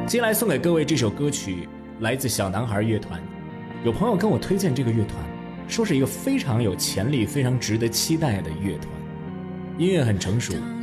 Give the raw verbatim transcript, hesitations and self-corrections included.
接下来送给各位这首歌曲来自小男孩乐团。有朋友跟我推荐这个乐团，说是一个非常有潜力非常值得期待的乐团，音乐很成熟，